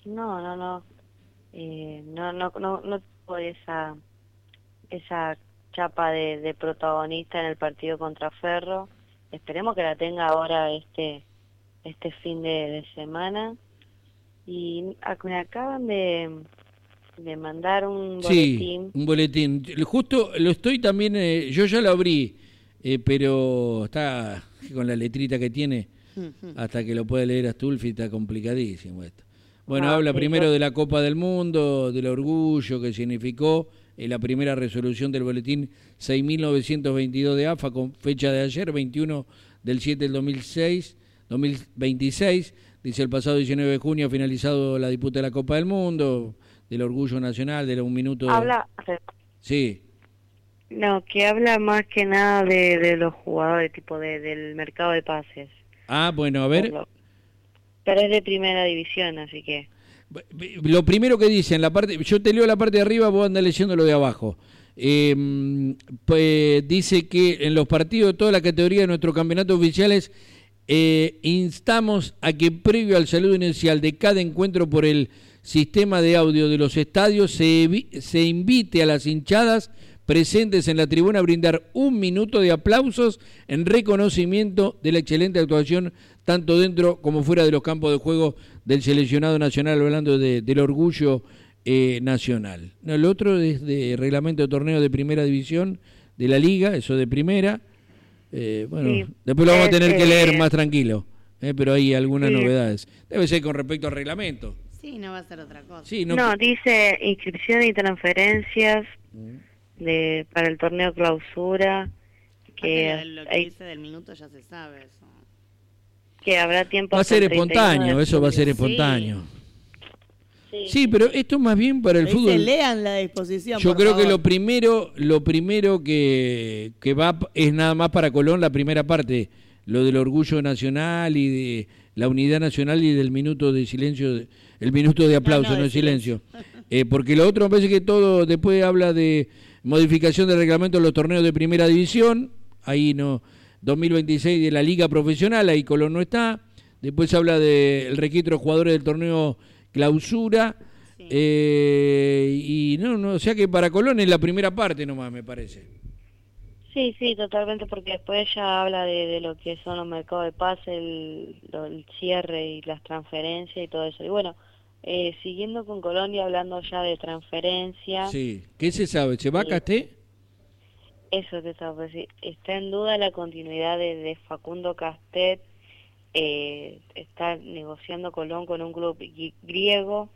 No, no, no. No tuvo esa chapa de protagonista en el partido contra Ferro. Esperemos que la tenga ahora este fin de semana. Y me acaban de mandar un Sí, boletín. un boletín. Justo lo estoy también, yo ya lo abrí, pero está con la letrita que tiene, hasta que lo pueda leer Astulfi, está complicadísimo esto. Bueno, Ah, habla sí, primero de la Copa del Mundo, del orgullo que significó la primera resolución del boletín 6.922 de AFA, con fecha de ayer, 21 del 7 del 2026. Dice, el pasado 19 de junio ha finalizado la disputa de la Copa del Mundo, del orgullo nacional, de un minuto. habla, Sí. no, que habla más que nada de los jugadores, tipo del mercado de pases. Ah, bueno, a Por ver. lo, pero es de primera división, así que... Lo primero que dice en la parte, yo te leo la parte de arriba, vos andás leyendo lo de abajo. Pues dice que en los partidos de toda la categoría de nuestro campeonato oficiales instamos a que previo al saludo inicial de cada encuentro por el sistema de audio de los estadios se invite a las hinchadas presentes en la tribuna a brindar un minuto de aplausos en reconocimiento de la excelente actuación tanto dentro como fuera de los campos de juego del seleccionado nacional, hablando del orgullo nacional. No, el otro es de reglamento de torneo de primera división de la liga, eso de primera. Bueno, Sí, después lo vamos a tener que leer más tranquilo, pero hay algunas sí. novedades. Debe ser con respecto al reglamento. Sí, no va a ser otra cosa. Sí, No, dice inscripción y transferencias para el torneo clausura, que Lo que dice del minuto ya se sabe eso. que habrá tiempo va a hasta ser el 31 espontáneo, de eso va a ser julio. espontáneo. Sí. Sí, pero esto es más bien para el Dice, fútbol. lean la disposición. Yo por creo favor. que lo primero que va es nada más para Colón, la primera parte, lo del orgullo nacional y de la unidad nacional y del minuto de silencio, el minuto de aplauso, no de silencio. Porque lo otro me parece que todo después habla de modificación del reglamento de los torneos de primera división, ahí no, 2026 de la liga profesional, ahí Colón no está. Después habla del registro de jugadores del torneo clausura. Sí. Y no, o sea que para Colón es la primera parte nomás, me parece. Sí, totalmente, porque después ya habla de lo que son los mercados de pase, el cierre y las transferencias y todo eso. Y bueno, siguiendo con Colombia, hablando ya de transferencia. Sí, ¿qué se sabe? ¿Se va Casté? Eso te estaba por decir. Está en duda la continuidad de Facundo Castet. Está negociando Colón con un club griego,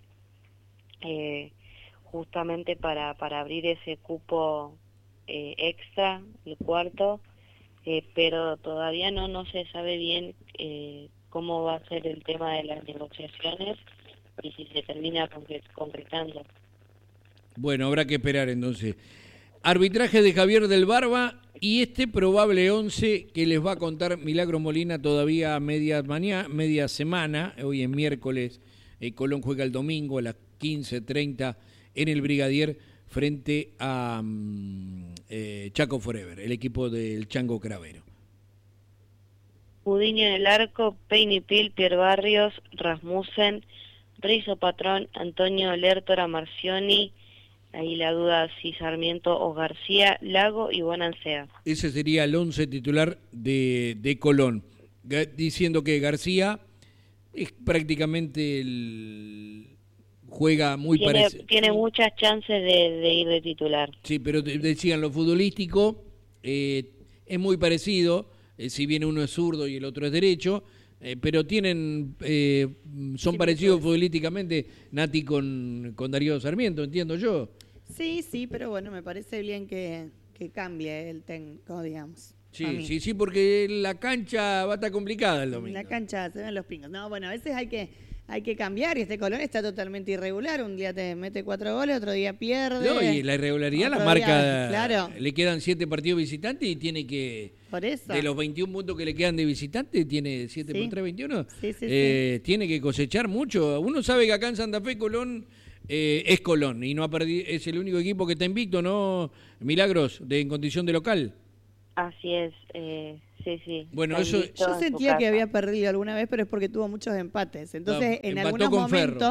justamente para abrir ese cupo extra, el cuarto, pero todavía no se sabe bien cómo va a ser el tema de las negociaciones y si se termina concretando. Bueno, habrá que esperar entonces. Arbitraje de Javier del Barba y este probable 11 que les va a contar Milagro Molina todavía a media semana. Hoy es miércoles, Colón juega el domingo a las 15:30 en el Brigadier frente a Chaco Forever, el equipo del Chango Cravero. Pudiño en el arco, Peinipil, Pierre Barrios, Rasmussen, Rizzo Patrón, Antonio Lertora, Marcioni. Ahí la duda si Sarmiento o García, Lago y Bonancea. Ese sería el 11 titular de Colón. Diciendo que García es prácticamente juega muy parecido. Tiene muchas chances de ir de titular. Sí, pero decían lo futbolístico es muy parecido, si bien uno es zurdo y el otro es derecho, pero son parecidos futbolísticamente Nati con Darío Sarmiento, entiendo yo. Sí, pero bueno, me parece bien que cambie el técnico, digamos. Sí, porque la cancha va a estar complicada el domingo. La cancha se ven los pingos. No, bueno, a veces hay que cambiar y este Colón está totalmente irregular. Un día te mete 4 goles, otro día pierde. No, y la irregularidad la marca, claro. Le quedan 7 partidos visitantes y tiene que... Por eso. De los 21 puntos que le quedan de visitante, tiene 7 por 3, 21. Sí. Tiene que cosechar mucho. Uno sabe que acá en Santa Fe Colón es Colón y no ha perdido, es el único equipo que está invicto, ¿no? Milagros, en condición de local. Así es, sí. Bueno, yo sentía que había perdido alguna vez, pero es porque tuvo muchos empates. Entonces, en algunos momentos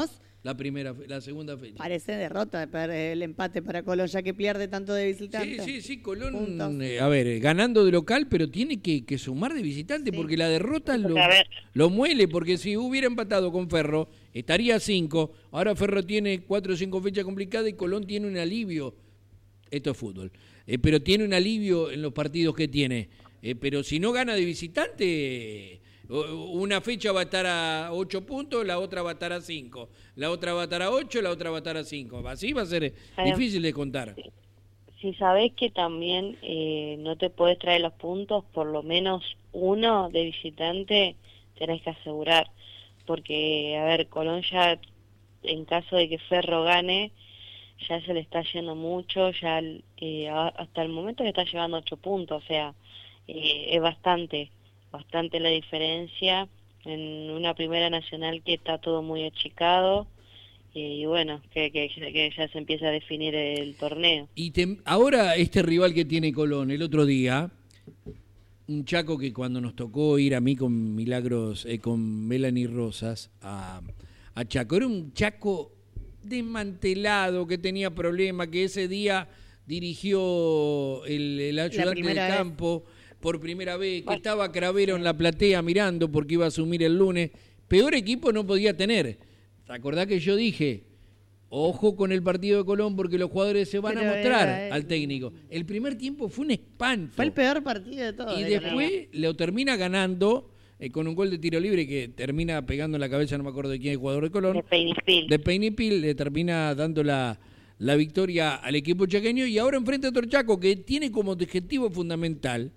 la segunda fecha. Parece derrota el empate para Colón, ya que pierde tanto de visitante. Sí, Colón, a ver, ganando de local, pero tiene que sumar de visitante, porque la derrota lo muele, porque si hubiera empatado con Ferro, estaría a 5, ahora Ferro tiene 4 o 5 fechas complicadas y Colón tiene un alivio, esto es fútbol, pero tiene un alivio en los partidos que tiene, pero si no gana de visitante... Una fecha va a estar a 8 puntos, la otra va a estar a 5, la otra va a estar a 8, la otra va a estar a 5. Así va a ser difícil de contar. Si sabés que también no te podés traer los puntos, por lo menos uno de visitante tenés que asegurar. Porque, a ver, Colón ya, en caso de que Ferro gane, ya se le está yendo mucho, ya hasta el momento le está llevando 8 puntos, o sea, es bastante la diferencia en una primera nacional que está todo muy achicado y bueno, que ya se empieza a definir el torneo. Y ahora este rival que tiene Colón, el otro día, un Chaco que cuando nos tocó ir a mí con Milagros, con Melanie Rosas a Chaco, era un Chaco desmantelado, que tenía problemas, que ese día dirigió el ayudante del campo por primera vez, que estaba Cravero en la platea mirando porque iba a asumir el lunes. Peor equipo no podía tener. ¿Te acordás que yo dije, ojo con el partido de Colón porque los jugadores se van a mostrar al técnico? El primer tiempo fue un espanto. Fue el peor partido de todos. Y después lo termina ganando con un gol de tiro libre que termina pegando en la cabeza, no me acuerdo de quién es el jugador de Colón. De Peñipil. Le termina dando la victoria al equipo chaqueño y ahora enfrenta a otro Chaco que tiene como objetivo fundamental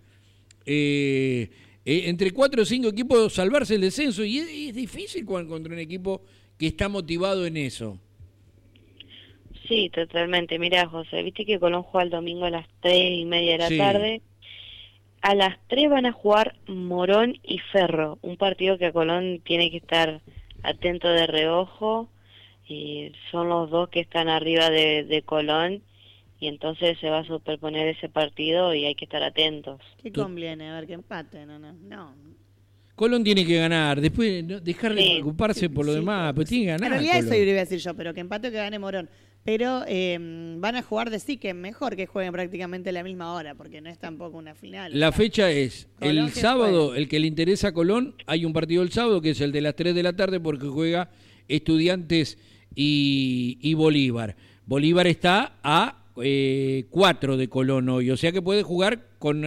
entre 4 o 5 equipos salvarse el descenso y es difícil jugar contra un equipo que está motivado en eso. Sí, totalmente. Mirá, José, viste que Colón juega el domingo a las 3:30 de la tarde. A las 3 van a jugar Morón y Ferro, un partido que a Colón tiene que estar atento de reojo, y son los dos que están arriba de Colón, y entonces se va a superponer ese partido y hay que estar atentos. ¿Qué conviene? A ver, que empate, no. Colón tiene que ganar, después dejar de preocuparse por lo demás, pues tiene que ganar. En realidad Colón. eso iba a decir yo, pero que empate o que gane Morón. Pero van a jugar de sí, que es mejor que jueguen prácticamente a la misma hora, porque no es tampoco una final. La fecha es Colón el sábado, el que le interesa a Colón, hay un partido el sábado que es el de las 3 de la tarde porque juega Estudiantes y Bolívar. Bolívar está a 4 de Colón hoy, o sea que puede jugar con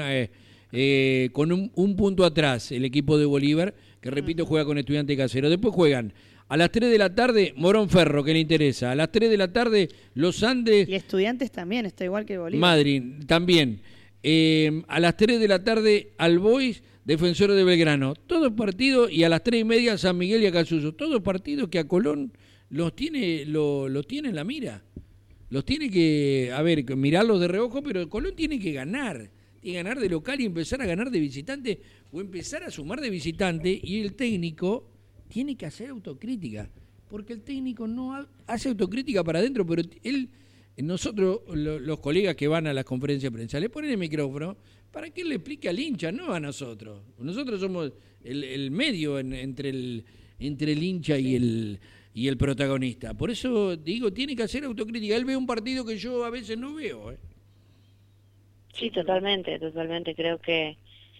un punto atrás el equipo de Bolívar, que repito juega con Estudiante Casero. Después juegan a las 3 de la tarde Morón Ferro, que le interesa. A las 3 de la tarde Los Andes. Y Estudiantes también, está igual que Bolívar. Madrid también. A las 3 de la tarde Albois, Defensor de Belgrano. Todos partidos, y a las 3:30 San Miguel y Acasuso. Todos partidos que a Colón los tiene en la mira. Los tiene que, mirarlos de reojo, pero Colón tiene que ganar. Tiene que ganar de local y empezar a ganar de visitante, o empezar a sumar de visitante, y el técnico tiene que hacer autocrítica, porque el técnico no hace autocrítica para adentro, pero nosotros, los colegas que van a las conferencias de prensa, le ponen el micrófono para que él le explique al hincha, no a nosotros. Nosotros somos el medio entre el hincha y el protagonista. Por eso digo, tiene que hacer autocrítica. Él ve un partido que yo a veces no veo. Sí, totalmente. Creo que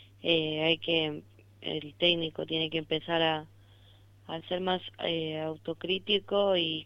el técnico tiene que empezar a ser más autocrítico y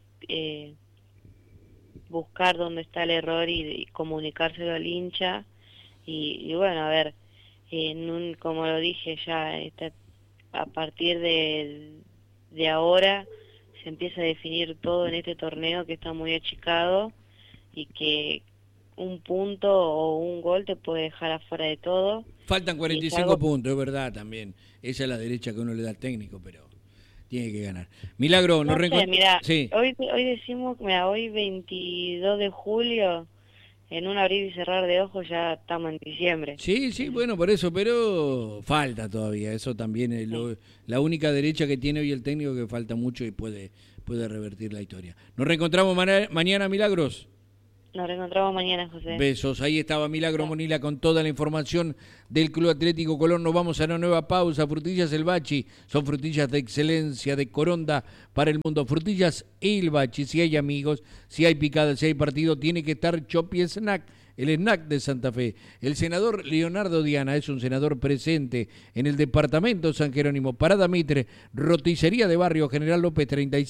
buscar dónde está el error y comunicárselo al hincha. Y bueno, a ver, como lo dije ya, a partir de ahora se empieza a definir todo en este torneo que está muy achicado y que un punto o un gol te puede dejar afuera de todo. Faltan 45 puntos, es verdad también. Esa es la derecha que uno le da al técnico, pero tiene que ganar. Milagro, nos reencontramos. Sí. Hoy decimos, hoy 22 de julio, en un abrir y cerrar de ojos ya estamos en diciembre. Sí, bueno, por eso, pero falta todavía. Eso también es la única derecha que tiene hoy el técnico, que falta mucho y puede revertir la historia. Nos reencontramos mañana, Milagros. Nos reencontramos mañana, José. Besos. Ahí estaba Milagro Monila con toda la información del Club Atlético Colón. Nos vamos a una nueva pausa. Frutillas El Bachi son frutillas de excelencia, de Coronda para el mundo. Frutillas El Bachi. Si hay amigos, si hay picada, si hay partido, tiene que estar Chopi Snack, el snack de Santa Fe. El senador Leonardo Diana es un senador presente en el departamento San Jerónimo. Parada Mitre, roticería de barrio General López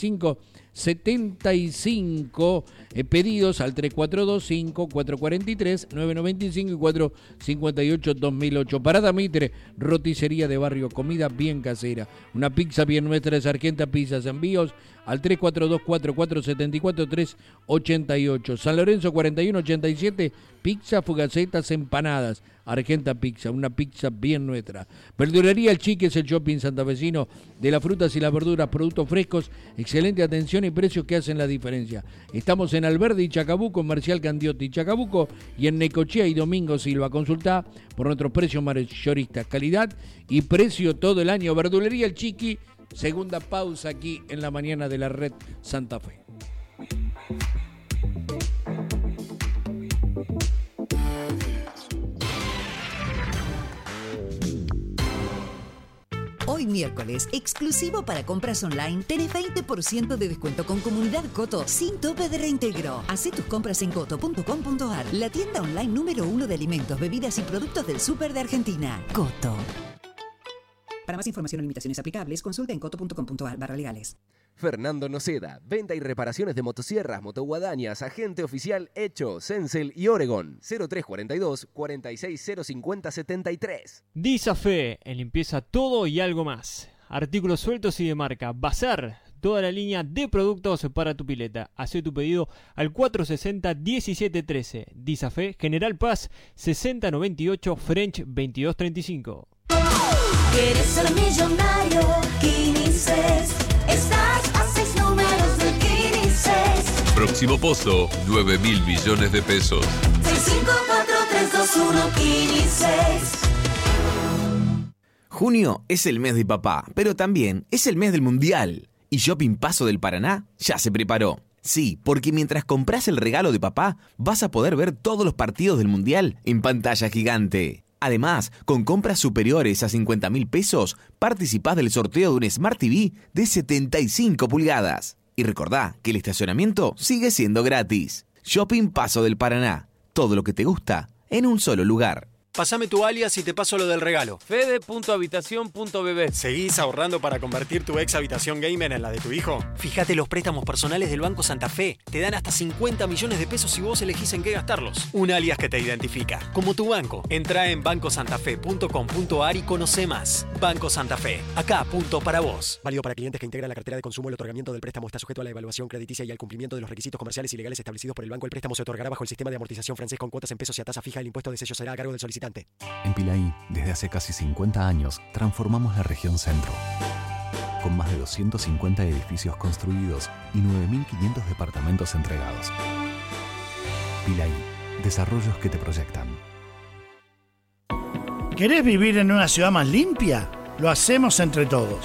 3575. Pedidos al 3425-443-995 y 458-2008. Parada Mitre, roticería de barrio, comida bien casera. Una pizza bien nuestra de Sargenta Pizzas. Envíos al 3424-474-388. San Lorenzo 4187, pizza, fugacetas, empanadas. Argenta Pizza, una pizza bien nuestra. Verdulería El Chique es el shopping santafesino de las frutas y las verduras, productos frescos, excelente atención y precios que hacen la diferencia. Estamos en Alberdi y Chacabuco, Marcial Candiotti y Chacabuco, y en Necochea y Domingo Silva. Consultá por nuestros precios mayoristas, calidad y precio todo el año. Verdulería El Chiqui. Segunda pausa aquí en la mañana de la Red Santa Fe. Hoy miércoles, exclusivo para compras online, tenés 20% de descuento con Comunidad Coto sin tope de reintegro. Hacé tus compras en coto.com.ar, la tienda online número 1 de alimentos, bebidas y productos del súper de Argentina. Coto. Para más información o limitaciones aplicables, consulta en coto.com.ar/legales. Fernando Noceda, venta y reparaciones de motosierras, motoguadañas, agente oficial Hecho, Sensel y Oregon. 0342 46055073. Disafe, en limpieza todo y algo más. Artículos sueltos y de marca. Bazar, toda la línea de productos para tu pileta. Hacé tu pedido al 460-1713. Disafe, General Paz, 6098, French 2235. ¿Quieres ser millonario? Quinices. Estás a 6 números del Quinices. Próximo posto, 9.000 millones de pesos. 654321 Quinices. Junio es el mes de papá, pero también es el mes del Mundial. Y Shopping Paso del Paraná ya se preparó. Sí, porque mientras compras el regalo de papá, vas a poder ver todos los partidos del Mundial en pantalla gigante. Además, con compras superiores a 50.000 pesos, participás del sorteo de un Smart TV de 75 pulgadas. Y recordá que el estacionamiento sigue siendo gratis. Shopping Paso del Paraná. Todo lo que te gusta en un solo lugar. Pásame tu alias y te paso lo del regalo. Fede.habitación.bb. ¿Seguís ahorrando para convertir tu ex habitación gamer en la de tu hijo? Fíjate los préstamos personales del Banco Santa Fe. Te dan hasta 50 millones de pesos si vos elegís en qué gastarlos. Un alias que te identifica, como tu banco. Entrá en bancosantafe.com.ar y conoce más. Banco Santa Fe. Acá, punto para vos. Válido para clientes que integran la cartera de consumo. El otorgamiento del préstamo está sujeto a la evaluación crediticia y al cumplimiento de los requisitos comerciales y legales establecidos por el banco. El préstamo se otorgará bajo el sistema de amortización francés con cuotas en pesos y a tasa fija. El impuesto de sello será a cargo del solicitante. En Pilaí, desde hace casi 50 años, transformamos la región centro. Con más de 250 edificios construidos y 9.500 departamentos entregados. Pilaí, desarrollos que te proyectan. ¿Querés vivir en una ciudad más limpia? Lo hacemos entre todos.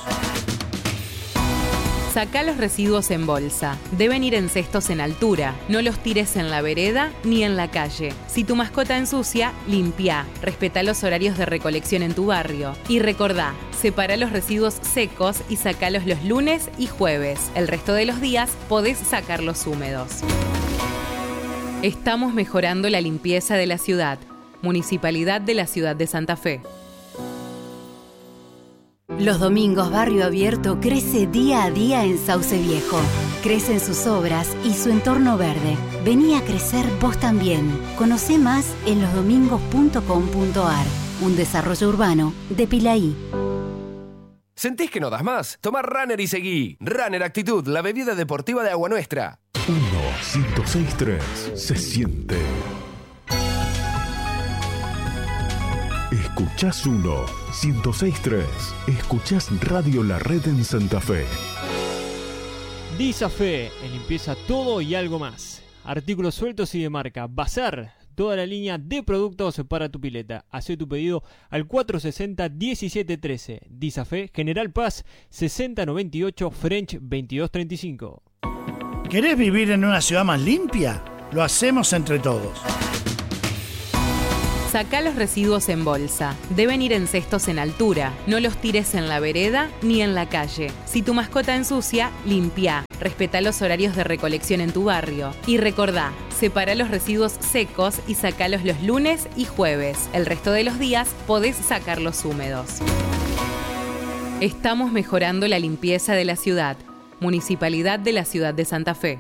Sacá los residuos en bolsa. Deben ir en cestos en altura. No los tires en la vereda ni en la calle. Si tu mascota ensucia, limpia. Respetá los horarios de recolección en tu barrio. Y recordá, separa los residuos secos y sacalos los lunes y jueves. El resto de los días podés sacarlos húmedos. Estamos mejorando la limpieza de la ciudad. Municipalidad de la Ciudad de Santa Fe. Los domingos Barrio Abierto crece día a día en Sauce Viejo. Crecen sus obras y su entorno verde. Vení a crecer vos también. Conocé más en losdomingos.com.ar. Un desarrollo urbano de Pilaí. ¿Sentís que no das más? Tomá Runner y seguí. Runner Actitud, la bebida deportiva de Agua Nuestra. 1-106-3. Se siente. Escuchás 1-106-3. Escuchás Radio La Red en Santa Fe. Disafe, en limpieza todo y algo más. Artículos sueltos y de marca. Bazar, toda la línea de productos para tu pileta. Hacé tu pedido al 460-1713. Disafe, General Paz, 6098, French 2235. ¿Querés vivir en una ciudad más limpia? Lo hacemos entre todos. Sacá los residuos en bolsa. Deben ir en cestos en altura. No los tires en la vereda ni en la calle. Si tu mascota ensucia, limpia. Respetá los horarios de recolección en tu barrio. Y recordá, separa los residuos secos y sacalos los lunes y jueves. El resto de los días podés sacarlos húmedos. Estamos mejorando la limpieza de la ciudad. Municipalidad de la Ciudad de Santa Fe.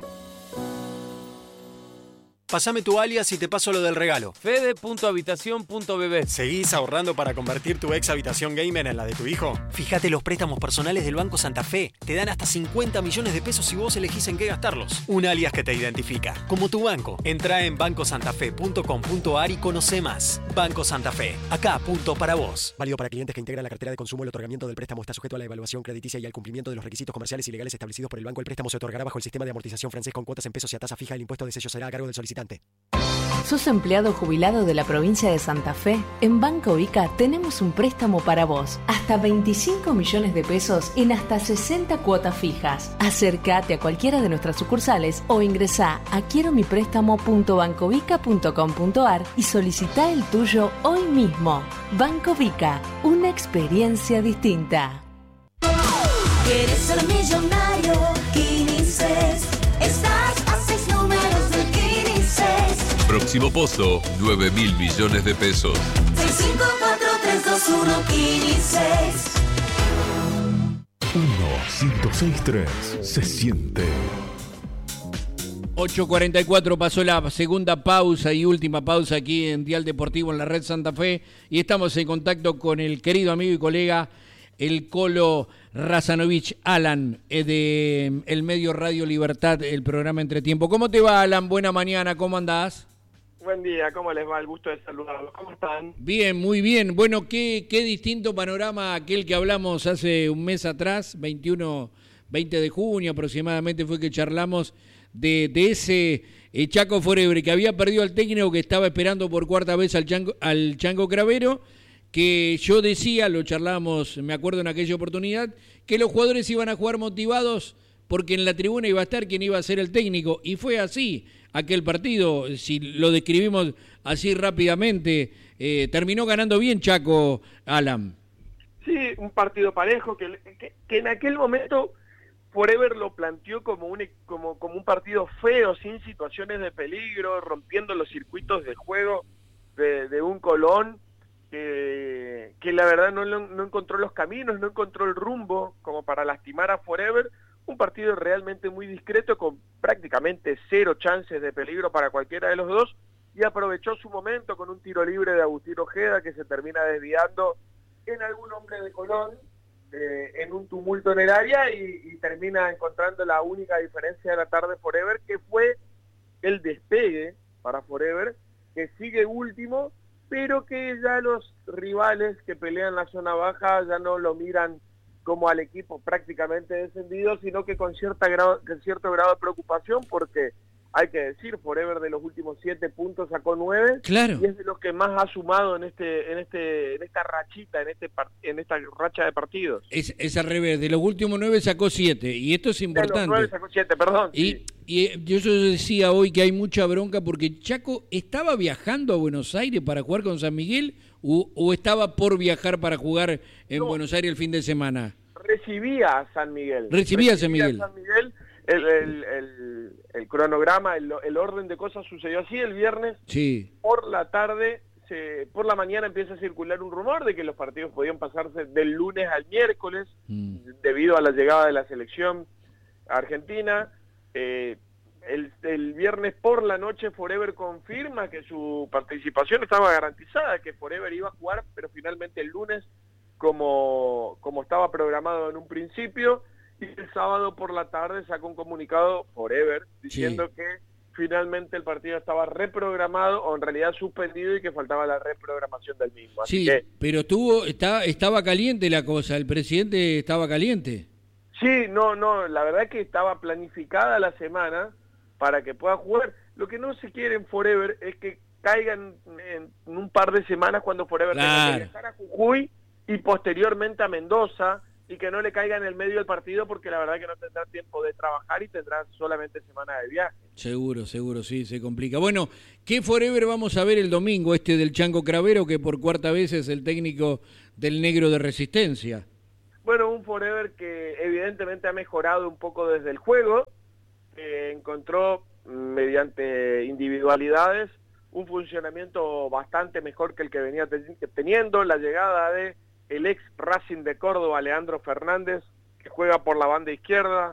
Pasame tu alias y te paso lo del regalo. Fede.habitación.bb. ¿Seguís ahorrando para convertir tu ex habitación gamer en la de tu hijo? Fíjate los préstamos personales del Banco Santa Fe. Te dan hasta 50 millones de pesos si vos elegís en qué gastarlos. Un alias que te identifica, como tu banco. Entrá en bancosantafe.com.ar y conoce más. Banco Santa Fe. Acá, punto para vos. Válido para clientes que integran la cartera de consumo. El otorgamiento del préstamo está sujeto a la evaluación crediticia y al cumplimiento de los requisitos comerciales y legales establecidos por el banco. El préstamo se otorgará bajo el sistema de amortización francés con cuotas en pesos y a tasa fija. El impuesto de sello será a cargo del solicitante. ¿Sos empleado jubilado de la provincia de Santa Fe? En Banco Ica tenemos un préstamo para vos. Hasta 25 millones de pesos en hasta 60 cuotas fijas. Acércate a cualquiera de nuestras sucursales o ingresá a quieromiprestamo.bancovica.com.ar y solicitá el tuyo hoy mismo. Banco Vica, una experiencia distinta. ¿Quieres ser millonario? Quinices. Estás a 6 números del Quinices. Próximo pozo, 9.000 millones de pesos. 654-321 Quinices. 1-106-3 se siente. 8:44 pasó la segunda pausa y última pausa aquí en Dial Deportivo en la Red Santa Fe y estamos en contacto con el querido amigo y colega el Colo Razanovich, Alan, de el medio Radio Libertad, el programa Entretiempo. ¿Cómo te va, Alan? Buena mañana, ¿cómo andás? Buen día, ¿cómo les va? El gusto de saludarlos. ¿Cómo están? Bien, muy bien. Bueno, qué distinto panorama aquel que hablamos hace un mes atrás, 20 de junio aproximadamente fue que charlamos de ese Chaco Forever, que había perdido al técnico, que estaba esperando por cuarta vez al Chango Cravero, que yo decía, lo charlamos, me acuerdo en aquella oportunidad, que los jugadores iban a jugar motivados porque en la tribuna iba a estar quien iba a ser el técnico, y fue así aquel partido. Si lo describimos así rápidamente, terminó ganando bien Chaco, Alan. Sí, un partido parejo que en aquel momento Forever lo planteó como un partido feo, sin situaciones de peligro, rompiendo los circuitos de juego de un Colón que la verdad no encontró los caminos, no encontró el rumbo como para lastimar a Forever. Un partido realmente muy discreto, con prácticamente 0 chances de peligro para cualquiera de los dos, y aprovechó su momento con un tiro libre de Agustín Ojeda que se termina desviando en algún hombre de Colón, en un tumulto en el área, y termina encontrando la única diferencia de la tarde Forever, que fue el despegue para Forever, que sigue último, pero que ya los rivales que pelean la zona baja ya no lo miran como al equipo prácticamente descendido, sino que con cierto grado de preocupación, porque hay que decir, Forever de los últimos 7 puntos sacó 9, claro, y es de los que más ha sumado en esta rachita, en esta racha de partidos. Es al revés, de los últimos 9 sacó 7, y esto es importante. De los 9 sacó 7, perdón. Y yo decía hoy que hay mucha bronca porque Chaco estaba viajando a Buenos Aires para jugar con San Miguel, o estaba por viajar para jugar en Buenos Aires el fin de semana. Recibía a San Miguel. Recibía a San Miguel. El cronograma, el orden de cosas sucedió así. El viernes, sí, por la tarde, por la mañana empieza a circular un rumor de que los partidos podían pasarse del lunes al miércoles, debido a la llegada de la selección argentina. El viernes por la noche Forever confirma que su participación estaba garantizada, que Forever iba a jugar, pero finalmente el lunes como estaba programado en un principio, y el sábado por la tarde sacó un comunicado Forever diciendo que finalmente el partido estaba reprogramado, o en realidad suspendido, y que faltaba la reprogramación del mismo. Así que, pero estaba caliente la cosa, el presidente estaba caliente. Sí, no, la verdad es que estaba planificada la semana para que pueda jugar. Lo que no se quiere en Forever es que caigan en un par de semanas cuando Forever tenga que viajar a Jujuy y posteriormente a Mendoza, y que no le caiga en el medio del partido, porque la verdad que no tendrá tiempo de trabajar y tendrá solamente semana de viaje. Seguro, sí, se complica. Bueno, ¿qué Forever vamos a ver el domingo del Chango Cravero, que por cuarta vez es el técnico del Negro de Resistencia? Bueno, un Forever que evidentemente ha mejorado un poco desde el juego, que encontró mediante individualidades un funcionamiento bastante mejor que el que venía teniendo, la llegada de el ex Racing de Córdoba, Leandro Fernández, que juega por la banda izquierda,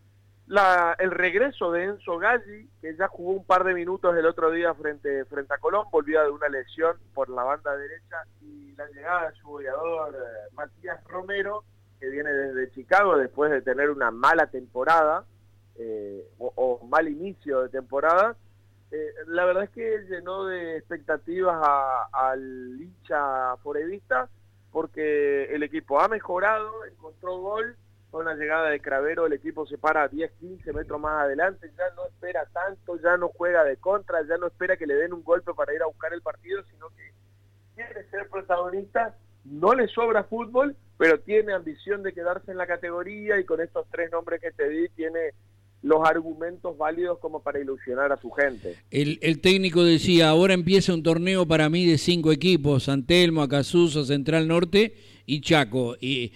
el regreso de Enzo Galli, que ya jugó un par de minutos el otro día frente a Colón, volvía de una lesión por la banda derecha, y la llegada de su goleador Matías Romero, que viene desde Chicago después de tener una mala temporada, o mal inicio de temporada. La verdad es que llenó de expectativas al hincha forevista, porque el equipo ha mejorado, encontró gol, con la llegada de Cravero el equipo se para 10-15 metros más adelante, ya no espera tanto, ya no juega de contra, ya no espera que le den un golpe para ir a buscar el partido, sino que quiere ser protagonista, no le sobra fútbol, pero tiene ambición de quedarse en la categoría, y con estos tres nombres que te di tiene los argumentos válidos como para ilusionar a su gente. El técnico decía, ahora empieza un torneo para mí de 5 equipos, San Telmo, Acasuso, Central Norte y Chaco. Y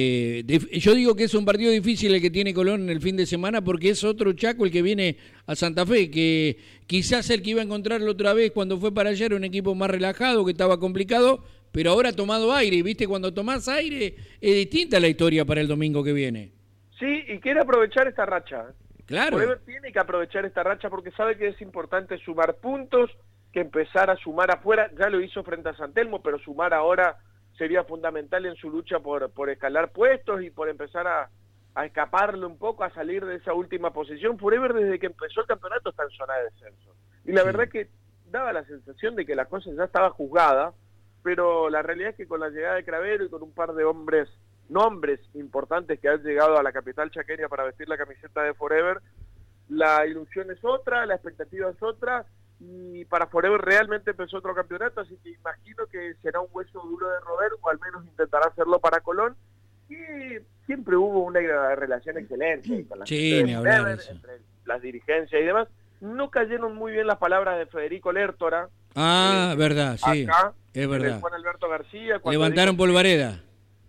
yo digo que es un partido difícil el que tiene Colón en el fin de semana, porque es otro Chaco el que viene a Santa Fe, que quizás el que iba a encontrarlo otra vez cuando fue para allá era un equipo más relajado, que estaba complicado, pero ahora ha tomado aire, y viste, cuando tomás aire es distinta la historia para el domingo que viene. Sí, y quiere aprovechar esta racha. Claro. Forever tiene que aprovechar esta racha porque sabe que es importante sumar puntos, que empezar a sumar afuera. Ya lo hizo frente a San Telmo, pero sumar ahora sería fundamental en su lucha por escalar puestos y por empezar a escaparle un poco, a salir de esa última posición. Forever desde que empezó el campeonato está en zona de descenso. Y la verdad que daba la sensación de que la cosa ya estaba juzgada, pero la realidad es que con la llegada de Cravero y con un par de nombres importantes que han llegado a la capital chaqueña para vestir la camiseta de Forever, la ilusión es otra, la expectativa es otra, y para Forever realmente empezó otro campeonato, así que imagino que será un hueso duro de roer, o al menos intentará hacerlo para Colón, y siempre hubo una relación excelente con la gente de Forever, entre las dirigencias y demás. No cayeron muy bien las palabras de Federico Lertora. Verdad, sí, acá, es verdad. Juan Alberto García. Levantaron polvareda.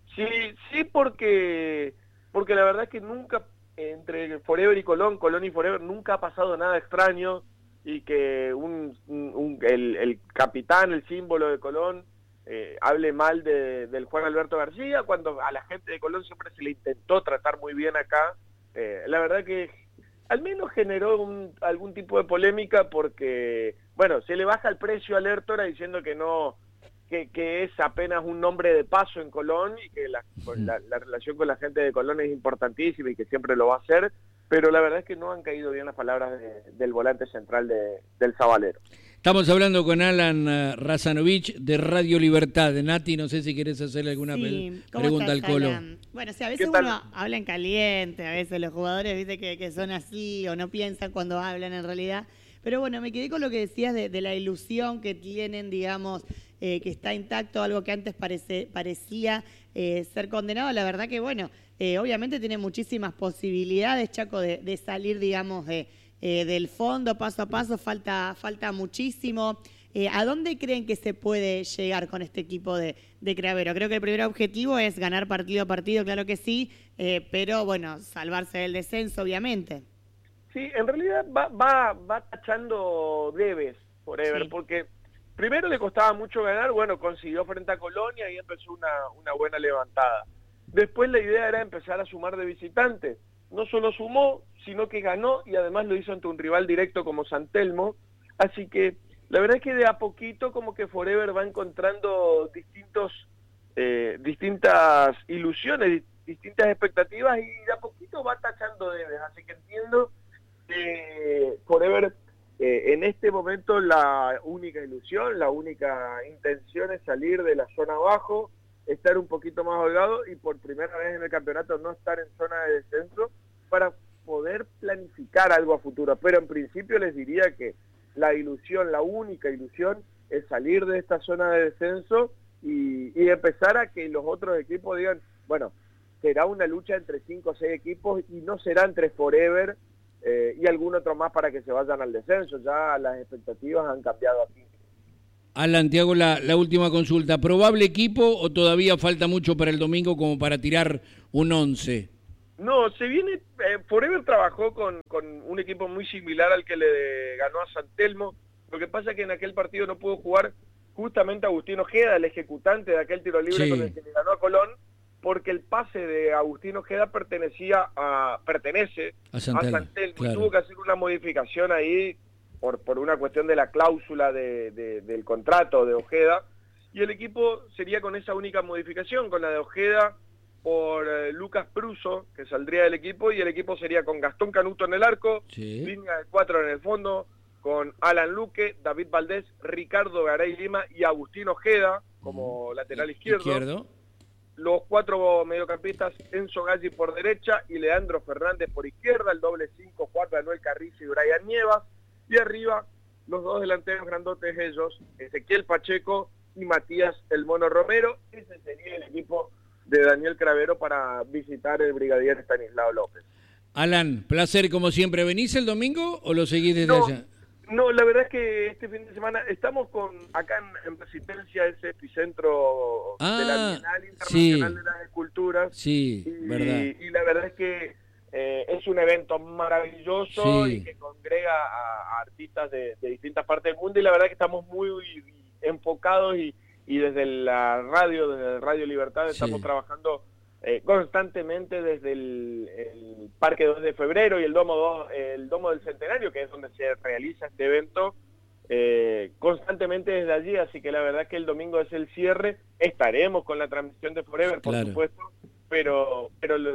Sí, porque la verdad es que nunca, entre Forever y Colón y Forever, nunca ha pasado nada extraño, y que el capitán, el símbolo de Colón, hable mal del Juan Alberto García, cuando a la gente de Colón siempre se le intentó tratar muy bien acá. La verdad que al menos generó algún tipo de polémica, porque, bueno, se le baja el precio a Lertora diciendo que no... Que es apenas un nombre de paso en Colón, y que la relación con la gente de Colón es importantísima y que siempre lo va a hacer, pero la verdad es que no han caído bien las palabras del volante central del Zabalero. Estamos hablando con Alan Razanovich de Radio Libertad. Nati, no sé si querés hacerle alguna pregunta al Colo. Bueno, a veces uno habla en caliente, a veces los jugadores dicen que son así o no piensan cuando hablan en realidad, pero bueno, me quedé con lo que decías de la ilusión que tienen, digamos, que está intacto, algo que antes parecía ser condenado. La verdad que, bueno, obviamente tiene muchísimas posibilidades, Chaco, de salir, digamos, del fondo paso a paso, falta muchísimo. ¿A dónde creen que se puede llegar con este equipo de Cravero? Creo que el primer objetivo es ganar partido a partido, claro que sí, pero bueno, salvarse del descenso, obviamente. Sí, en realidad va tachando debes, Forever, porque primero le costaba mucho ganar, bueno, consiguió frente a Colonia y empezó una buena levantada. Después la idea era empezar a sumar de visitantes. No solo sumó, sino que ganó, y además lo hizo ante un rival directo como San Telmo. Así que la verdad es que de a poquito como que Forever va encontrando distintas ilusiones, distintas expectativas, y de a poquito va tachando debes. Así que entiendo que Forever... en este momento la única ilusión, la única intención es salir de la zona abajo, estar un poquito más holgado y por primera vez en el campeonato no estar en zona de descenso para poder planificar algo a futuro. Pero en principio les diría que la ilusión, la única ilusión es salir de esta zona de descenso y empezar a que los otros equipos digan, bueno, será una lucha entre 5 o 6 equipos y no será entre Forever y algún otro más para que se vayan al descenso. Ya las expectativas han cambiado aquí. Alan, te hago la última consulta. ¿Probable equipo o todavía falta mucho para el domingo como para tirar un 11? No, se viene... Forever trabajó con un equipo muy similar al que le ganó a San Telmo. Lo que pasa es que en aquel partido no pudo jugar justamente Agustín Ojeda, el ejecutante de aquel tiro libre con el que le ganó a Colón, porque el pase de Agustín Ojeda pertenece a San Telmo. Claro. Tuvo que hacer una modificación ahí por una cuestión de la cláusula del contrato de Ojeda, y el equipo sería con esa única modificación, con la de Ojeda por Lucas Pruso, que saldría del equipo, y el equipo sería con Gastón Canuto en el arco, línea de 4 en el fondo, con Alan Luque, David Valdés, Ricardo Garay Lima y Agustín Ojeda como lateral izquierdo. Los 4 mediocampistas, Enzo Galli por derecha y Leandro Fernández por izquierda, el doble 5, Juan Manuel Carrizo y Brian Nievas, y arriba los 2 delanteros grandotes ellos, Ezequiel Pacheco y Matías El Mono Romero. Ese sería el equipo de Daniel Cravero para visitar el brigadier Estanislao López. Alan, placer como siempre. ¿Venís el domingo o lo seguís desde allá? No, la verdad es que este fin de semana estamos acá en Resistencia, ese epicentro de la Bienal Internacional de las Esculturas. Sí, verdad. Y la verdad es que es un evento maravilloso y que congrega a artistas de distintas partes del mundo, y la verdad es que estamos muy enfocados y desde la radio, desde Radio Libertad, estamos trabajando constantemente desde el Parque 2 de Febrero y el Domo del Centenario, que es donde se realiza este evento, constantemente desde allí, así que la verdad es que el domingo es el cierre. Estaremos con la transmisión de Forever, por supuesto, pero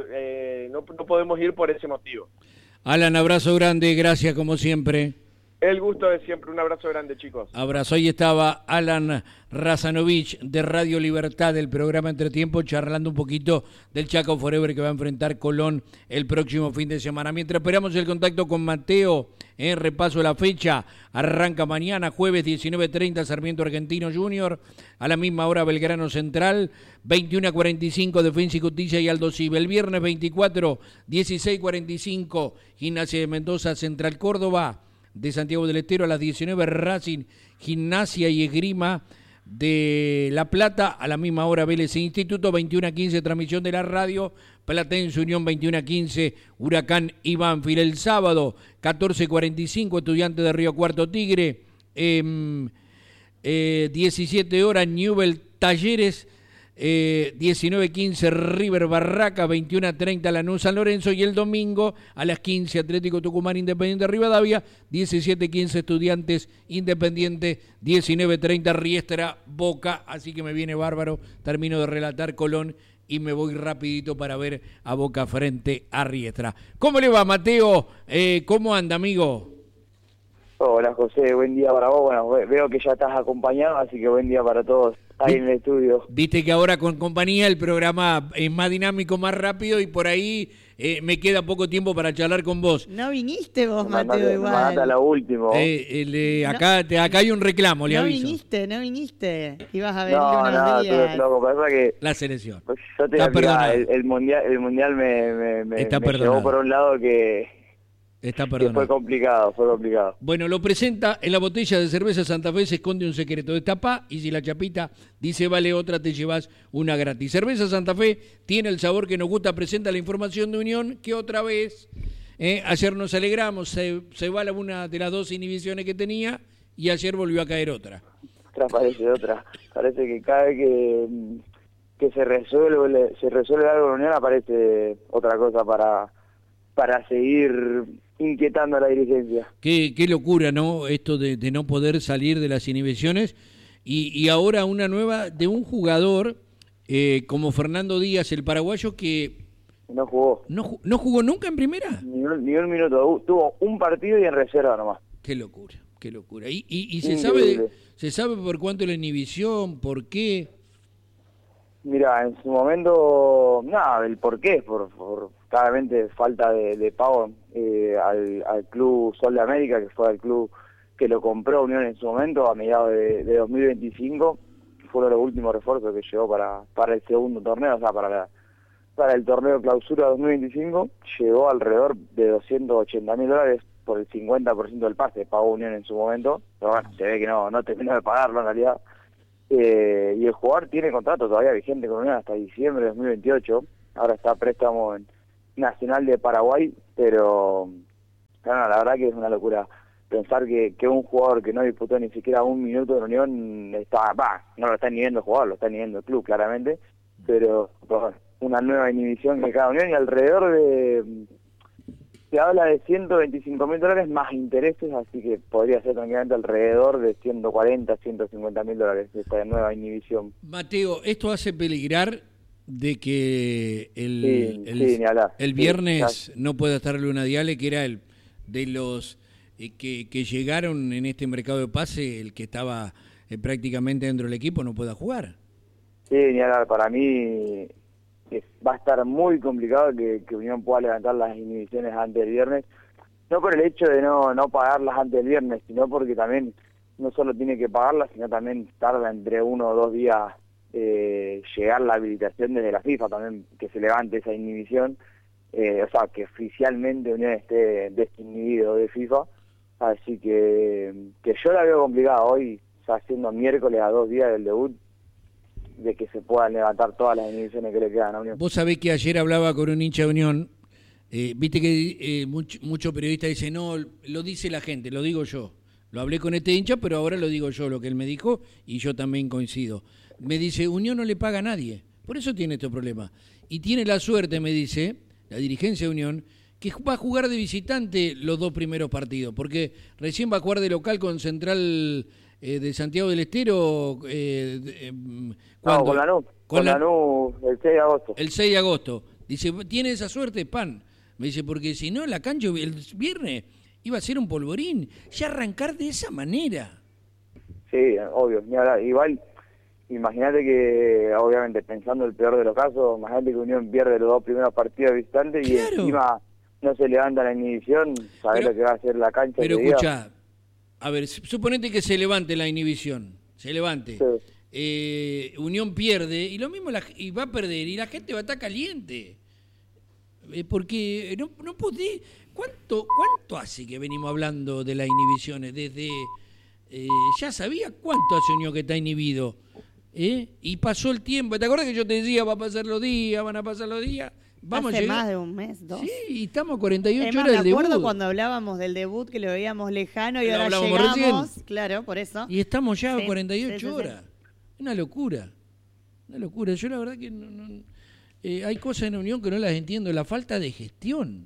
no podemos ir por ese motivo. Alan, abrazo grande, gracias como siempre. El gusto de siempre, un abrazo grande, chicos. Abrazo. Ahí estaba Alan Razanovich de Radio Libertad, del programa Entretiempo, charlando un poquito del Chaco Forever que va a enfrentar Colón el próximo fin de semana. Mientras esperamos el contacto con Mateo, repaso la fecha, arranca mañana, jueves 19:30, Sarmiento Argentino Junior, a la misma hora Belgrano Central, 21:45, Defensa y Justicia y Aldo Civi. El viernes 24, 16:45, Gimnasia de Mendoza, Central Córdoba. De Santiago del Estero a las 19, Racing, Gimnasia y Esgrima de La Plata, a la misma hora Vélez e Instituto, 21:15, transmisión de la radio, Platense Unión 21:15, Huracán y Banfield. El sábado 14:45, Estudiantes de Río Cuarto Tigre, 17 horas Newell Talleres, 19:15 River Barraca, 21:30 Lanús San Lorenzo, y el domingo a las 15 Atlético Tucumán Independiente Rivadavia, 17:15 Estudiantes Independiente, 19:30 Riestra Boca. Así que me viene bárbaro, termino de relatar Colón y me voy rapidito para ver a Boca frente a Riestra. ¿Cómo le va, Mateo? ¿Cómo anda, amigo? Hola, José, buen día para vos. Bueno, veo que ya estás acompañado, así que buen día para todos ahí en el estudio. Viste que ahora con compañía el programa es más dinámico, más rápido, y por ahí me queda poco tiempo para charlar con vos. No viniste vos, Mateo, igual. Hasta lo último. Acá hay un reclamo, le aviso. No viniste. Ibas a venir unos días. Lo que pasa que la selección. Pues yo te diría, el mundial me llevó por un lado que fue complicado. Bueno, lo presenta: en la botella de cerveza Santa Fe se esconde un secreto. Destapá y si la chapita dice vale otra, te llevas una gratis. Cerveza Santa Fe tiene el sabor que nos gusta. Presenta la información de Unión, que otra vez, ayer nos alegramos, se va una de las 2 inhibiciones que tenía, y ayer volvió a caer otra. Parece que cada vez que se resuelve algo en Unión, aparece otra cosa para seguir inquietando a la dirigencia. Qué locura, ¿no? Esto de no poder salir de las inhibiciones, y ahora una nueva de un jugador como Fernando Díaz, el paraguayo, que no jugó. ¿No jugó nunca en primera? Ni un minuto, tuvo un partido y en reserva nomás. Qué locura. Y se sabe por cuánto la inhibición, por qué. Mira, en su momento, nada, el por qué, por claramente falta de pago al club Sol de América, que fue el club que lo compró Unión en su momento, a mediados de 2025, fueron los últimos refuerzos que llegó para el segundo torneo, o sea, para para el torneo Clausura 2025 llegó alrededor de $280.000 por el 50% del pase, pagó Unión en su momento, pero bueno, se ve que no terminó de pagarlo en realidad. Y el jugador tiene contrato todavía vigente con Unión hasta diciembre de 2028, ahora está a préstamo en Nacional de Paraguay, pero no, la verdad que es una locura pensar que un jugador que no disputó ni siquiera un minuto en Unión no lo está ni viendo el jugador, lo está ni viendo el club claramente, pero bueno, una nueva inhibición que cada Unión y alrededor se habla de $125.000 más intereses, así que podría ser tranquilamente alrededor de $140.000-$150.000 esta nueva inhibición. Mateo, esto hace peligrar de que el viernes no pueda estar Luna Diale, que era el de los que llegaron en este mercado de pase, el que estaba prácticamente dentro del equipo, no pueda jugar. Sí, ni hablar, para mí va a estar muy complicado que Unión pueda levantar las inhibiciones antes del viernes, no por el hecho de no pagarlas antes del viernes, sino porque también no solo tiene que pagarlas, sino también tarda entre 1 o 2 días llegar la habilitación desde la FIFA también, que se levante esa inhibición, o sea, que oficialmente Unión esté desinhibido de FIFA, así que yo la veo complicada hoy, ya siendo miércoles a 2 días del debut, de que se puedan levantar todas las inhibiciones que le quedan a Unión. Vos sabés que ayer hablaba con un hincha de Unión, viste que muchos periodistas dicen, no, lo dice la gente, lo digo yo. Lo hablé con este hincha, pero ahora lo digo yo, lo que él me dijo, y yo también coincido. Me dice, Unión no le paga a nadie, por eso tiene este problema. Y tiene la suerte, me dice, la dirigencia de Unión, que va a jugar de visitante los 2 primeros partidos, porque recién va a jugar de local con Central de Santiago del Estero. Con Lanús, el 6 de agosto. El 6 de agosto. Dice, ¿tiene esa suerte, Pan? Me dice, porque si no, la cancha el viernes iba a ser un polvorín. Ya arrancar de esa manera. Sí, obvio. Igual, imagínate que, obviamente, pensando el peor de los casos, imagínate que Unión pierde los 2 primeros partidos de visitante y encima no se levanta la inhibición, sabés lo que va a hacer la cancha. Pero escuchá, a ver, suponete que se levante la inhibición, sí. Unión pierde y lo mismo y va a perder y la gente va a estar caliente, porque no podés. ¿Cuánto hace que venimos hablando de las inhibiciones? Desde ya sabía cuánto hace Unión que está inhibido, y pasó el tiempo. ¿Te acuerdas que yo te decía van a pasar los días? Vamos hace más de un mes, 2. Sí, y estamos a 48 horas del debut. Me acuerdo debut. Cuando hablábamos del debut, que lo veíamos lejano y ahora llegamos llegamos. Recién. Claro, por eso. Y estamos ya a 48 sí. horas. Una locura. Yo la verdad que hay cosas en la Unión que no las entiendo. La falta de gestión.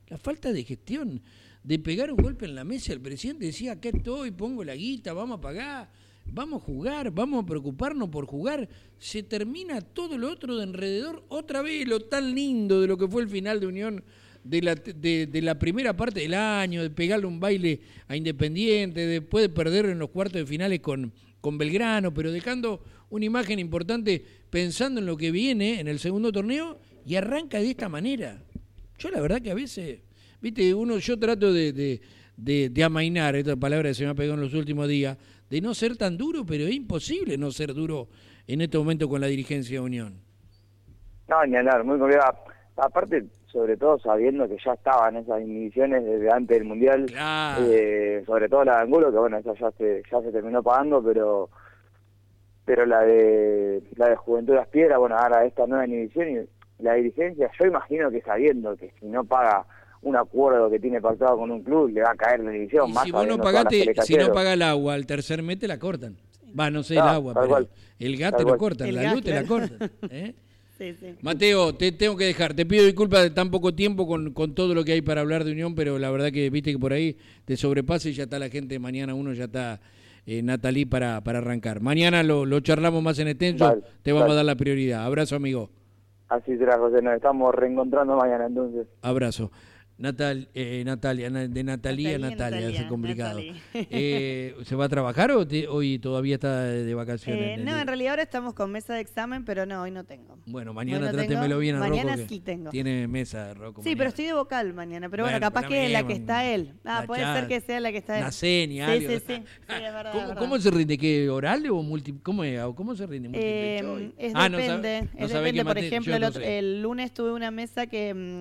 De pegar un golpe en la mesa. El presidente decía, acá estoy, pongo la guita, vamos a pagar, vamos a jugar, vamos a preocuparnos por jugar. Se termina todo lo otro de alrededor. Otra vez lo tan lindo de lo que fue el final de Unión de la primera parte del año, de pegarle un baile a Independiente, después de perder en los cuartos de finales con Belgrano, pero dejando una imagen importante pensando en lo que viene en el segundo torneo, y arranca de esta manera. Yo la verdad que a veces, viste, yo trato de amainar, esta palabra que se me ha pegado en los últimos días, de no ser tan duro, pero es imposible no ser duro en este momento con la dirigencia de Unión. No, ni hablar, muy complicado. Aparte, sobre todo sabiendo que ya estaban esas inhibiciones desde antes del Mundial, claro. Sobre todo la de Angulo, que bueno, esa ya se terminó pagando, pero la de Juventud de las Piedras, bueno, ahora esta nueva inhibición, y la dirigencia, yo imagino que sabiendo que si no paga un acuerdo que tiene pactado con un club, le va a caer la inhibición. Y si vos no pagaste, si no paga el agua, al tercer mes te la cortan. No sé el agua, pero cual. El gas te lo cortan, la luz te la cortan. Sí. Mateo, te tengo que dejar. Te pido disculpas de tan poco tiempo con todo lo que hay para hablar de Unión, pero la verdad que viste que por ahí te sobrepasa y ya está la gente. Mañana ya está Natalí para arrancar. Mañana lo charlamos más en extenso, te vamos a dar la prioridad. Abrazo, amigo. Así será, José. Nos estamos reencontrando mañana entonces. Abrazo. Natalia, de Natalia a Natalia, es complicado. Natalie. ¿Se va a trabajar o hoy todavía está de vacaciones? No, en realidad ahora estamos con mesa de examen, pero no, hoy no tengo. Bueno, mañana Hoy no trátemelo tengo. bien a Mañana Rocco, sí tengo. tiene mesa, Rocco. Sí, mañana. pero estoy de vocal mañana, pero bueno, Bueno, capaz pero que la mismo, que está él. Puede ser que sea la que está él. Una seña, sí, algo. sí, sí, es verdad, es verdad. ¿Cómo se rinde? ¿Qué, oral o múltiple? ¿Cómo se rinde? ¿Múltiple choice? Depende. No sabe qué Por materia, ejemplo, yo no sé. el lunes tuve una mesa que...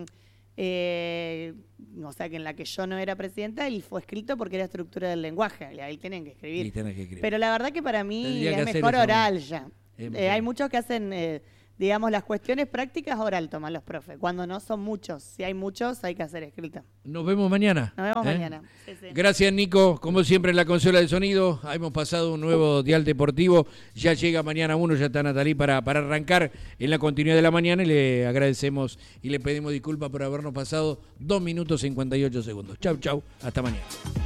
o sea, que en la que yo no era presidenta y fue escrito porque era estructura del lenguaje, ahí tienen que escribir. Y tenés que escribir. Pero la verdad que para mí Tendría que es hacer mejor eso, oral ya. Es Hay muchos que hacen, digamos, las cuestiones prácticas oral toman los profes, cuando no son muchos. Si hay muchos, hay que hacer escrita. Nos vemos mañana. Nos vemos mañana. Sí, sí. Gracias, Nico. Como siempre en la consola de sonido, hemos pasado un nuevo dial deportivo. Ya llega mañana uno, ya está Natalí para arrancar en la continuidad de la mañana y le agradecemos y le pedimos disculpas por habernos pasado 2 minutos 58 segundos. Chau, chau. Hasta mañana.